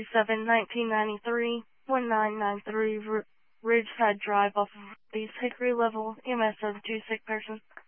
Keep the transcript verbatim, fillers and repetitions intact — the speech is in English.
forty-seven, nineteen ninety-three, nineteen ninety-three, R- Ridgeside Drive off of East Hickory, level E M S of two sick persons.